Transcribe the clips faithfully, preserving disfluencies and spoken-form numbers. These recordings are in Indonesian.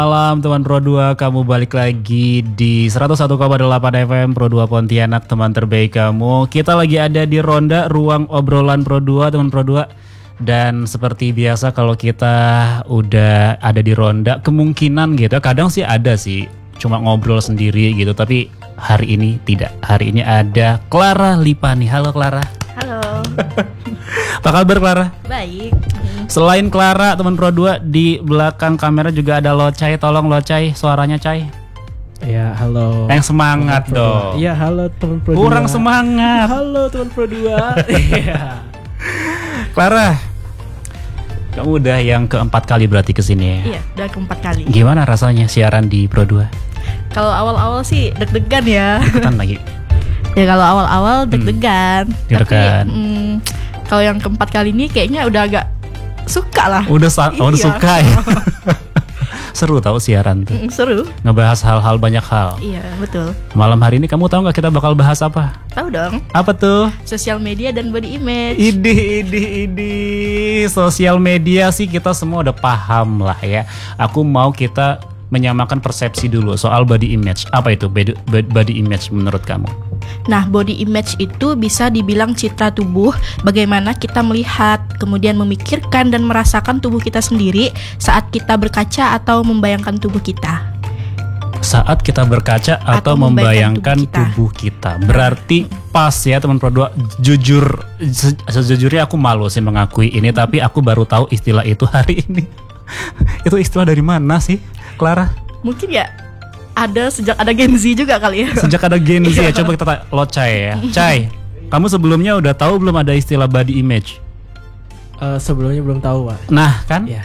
Malam teman Pro dua, kamu balik lagi di seratus satu koma delapan F M Pro dua Pontianak, teman terbaik kamu. Kita lagi ada di Ronda Ruang Obrolan Pro dua, teman Pro dua. Dan seperti biasa kalau kita udah ada di Ronda, kemungkinan gitu, kadang sih ada sih cuma ngobrol sendiri gitu, tapi hari ini tidak. Hari ini ada Clara Lipani. Halo Clara. Halo. Apa kabar Clara? Baik. Selain Clara, teman Pro dua, di belakang kamera juga ada Locai. Tolong Locai, suaranya Cai. Ya, halo. Yang semangat dong. Iya, halo teman Pro dua. Kurang semangat. Halo teman Pro dua. Iya. Clara, kamu udah yang keempat kali berarti kesini ya? Iya, udah keempat kali. Gimana rasanya siaran di Pro dua? Kalau awal-awal sih deg-degan ya. Ikutan lagi. Ya kalau awal-awal deg-degan. Hmm, deg-degan. Tapi hmm, kalau yang keempat kali ini kayaknya udah agak suka lah. Udah, sa- Iya. udah suka ya? Seru tau siaran tuh. Mm, seru. Ngebahas hal-hal, banyak hal. Iya, betul. Malam hari ini kamu tahu gak kita bakal bahas apa? Tahu dong. Apa tuh? Sosial media dan body image. Idih, idih, idih. Sosial media sih kita semua udah paham lah ya. Aku mau kita menyamakan persepsi dulu soal body image. Apa itu body, body image menurut kamu? Nah, body image itu bisa dibilang citra tubuh, bagaimana kita melihat, kemudian memikirkan dan merasakan tubuh kita sendiri saat kita berkaca atau membayangkan tubuh kita. Saat kita berkaca atau, Atau membayangkan membayangkan tubuh kita. Berarti pas ya teman Pro dua. Jujur, se- sejujurnya aku malu sih mengakui ini, tapi aku baru tahu istilah itu hari ini. Itu istilah dari mana sih, Clara? Mungkin ya ada sejak ada Gen Z juga kali ya. Sejak ada Gen Z ya, coba kita tanya lo Cai ya. Cai, kamu sebelumnya udah tahu belum ada istilah body image? Uh, sebelumnya belum tahu, Pak. Nah, kan? Ya.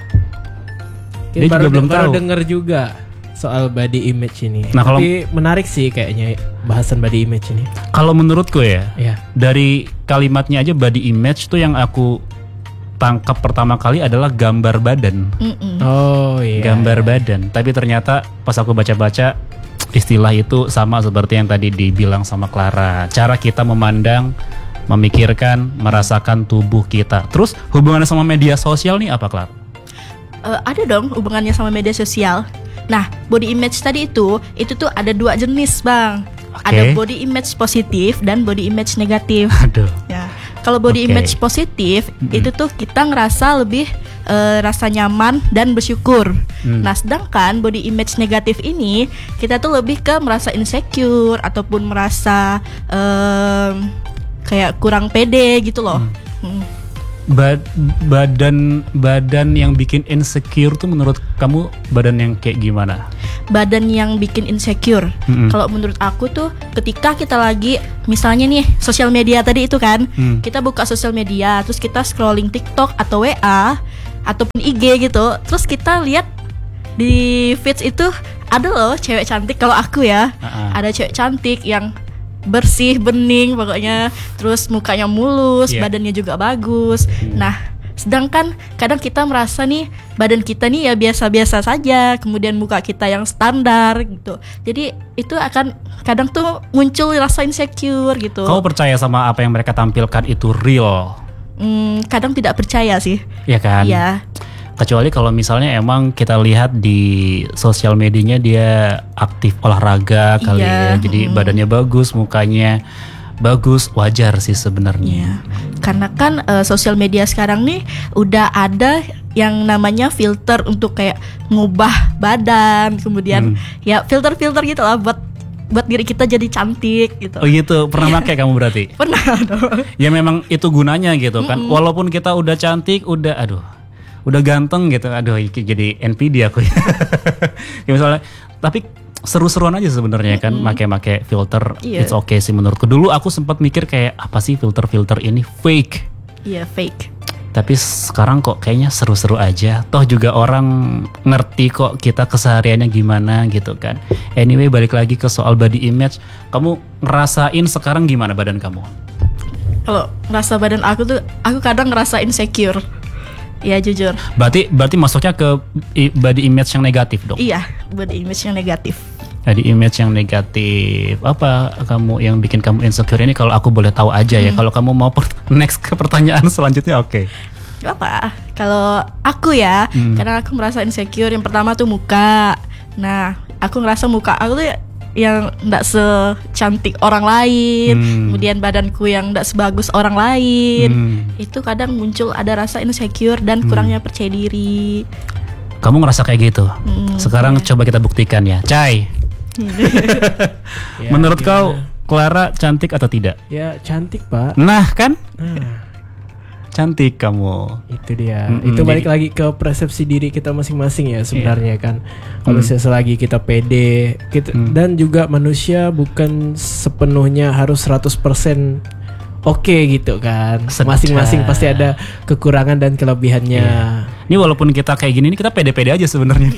Dia juga belum baru tahu. denger juga soal body image ini. Nah, kalau- Tapi menarik sih kayaknya bahasan body image ini. Kalau menurutku ya, Ya. dari kalimatnya aja body image tuh yang aku tangkap pertama kali adalah gambar badan. Mm-mm. Oh iya. Gambar badan. Tapi ternyata pas aku baca-baca istilah itu sama seperti yang tadi dibilang sama Clara. Cara kita memandang, memikirkan, merasakan tubuh kita. Terus hubungannya sama media sosial nih apa, Clara? Eh, ada dong hubungannya sama media sosial. Nah, body image tadi itu, itu tuh ada dua jenis, Bang. Oke. Ada body image positif dan body image negatif. Aduh. Ya, kalau body Oke. image positif itu tuh kita ngerasa lebih eh, rasa nyaman dan bersyukur. Mm. Nah, sedangkan body image negatif ini kita tuh lebih ke merasa insecure ataupun merasa em, kayak kurang pede gitu loh. Mm. Ba- badan badan yang bikin insecure tuh menurut kamu badan yang kayak gimana? Badan yang bikin insecure. Mm-mm. Kalau menurut aku tuh ketika kita lagi misalnya nih sosial media tadi itu kan, Hmm. kita buka sosial media, terus kita scrolling TikTok atau W A ataupun I G gitu, terus kita lihat di feeds itu ada loh cewek cantik. Kalau aku ya, Uh-uh. ada cewek cantik yang bersih, bening pokoknya, terus mukanya mulus, Yeah. badannya juga bagus. Nah, sedangkan kadang kita merasa nih badan kita nih ya biasa-biasa saja, kemudian muka kita yang standar gitu. Jadi itu akan kadang tuh muncul rasa insecure gitu. Kamu percaya sama apa yang mereka tampilkan itu real? Hmm, kadang tidak percaya sih. Ya kan? Iya. Kecuali kalau misalnya emang kita lihat di sosial medianya dia aktif olahraga kali ya. Iya, Jadi mm. badannya bagus, mukanya bagus, wajar sih sebenarnya. Iya. Karena kan eh, sosial media sekarang nih udah ada yang namanya filter untuk kayak ngubah badan, kemudian Hmm. ya filter-filter gitu lah buat buat diri kita jadi cantik gitu. Oh gitu, pernah pakai kamu berarti? Pernah dong. Ya memang itu gunanya gitu kan. Walaupun kita udah cantik, udah aduh, udah ganteng gitu. Aduh, iki jadi N P D aku ya. Ya misalnya, tapi seru-seruan aja sebenarnya kan make-make filter. Iya. It's okay sih menurutku. Dulu aku sempat mikir kayak apa sih filter-filter ini fake. Iya, fake. Tapi sekarang kok kayaknya seru-seru aja. Toh juga orang ngerti kok kita kesehariannya gimana gitu kan. Anyway, balik lagi ke soal body image. Kamu ngerasain sekarang gimana badan kamu? Kalau ngerasa badan aku tuh, aku kadang ngerasa insecure. Ya jujur. Berarti berarti masuknya ke i- body image yang negatif dong. Iya, body image yang negatif. Body image yang negatif. Apa kamu yang bikin kamu insecure ini kalau aku boleh tahu aja ya. Kalau kamu mau per- next ke pertanyaan selanjutnya oke. Gak apa. Kalau aku ya, Hmm. karena aku merasa insecure. Yang pertama tuh muka. Nah, aku ngerasa muka aku tuh yang nggak secantik orang lain, Hmm. kemudian badanku yang nggak sebagus orang lain. Hmm. Itu kadang muncul ada rasa insecure dan kurangnya percaya diri. Kamu ngerasa kayak gitu. Hmm, Sekarang coba kita buktikan ya. Cai, Ya, menurut gimana? kau Clara cantik atau tidak? Ya cantik pak. Nah kan, Nah, cantik kamu. itu dia. Mm-mm, Itu balik jadi- lagi ke persepsi diri kita masing-masing ya sebenarnya kan. Kalau Mm. selagi kita pede, kita Mm. dan juga manusia bukan sepenuhnya harus seratus persen oke gitu kan. Sedap. Masing-masing pasti ada kekurangan dan kelebihannya. Ini walaupun kita kayak gini, ini kita pede-pede aja sebenarnya.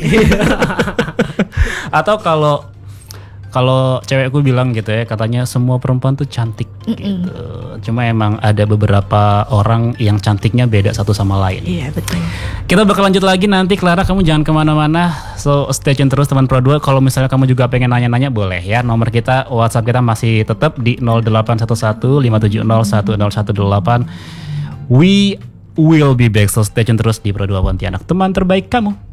Atau kalau kalau cewekku bilang gitu ya, katanya semua perempuan tuh cantik gitu. Cuma emang ada beberapa orang yang cantiknya beda satu sama lain. Iya, betul. Kita bakal lanjut lagi nanti. Clara, kamu jangan kemana-mana. So stay tune terus teman Pro dua. Kalau misalnya kamu juga pengen nanya-nanya boleh ya. Nomor kita, WhatsApp kita masih tetap di nol delapan satu satu lima tujuh nol satu nol satu delapan. We will be back. So stay tune terus di Pro dua Pontianak, teman terbaik kamu.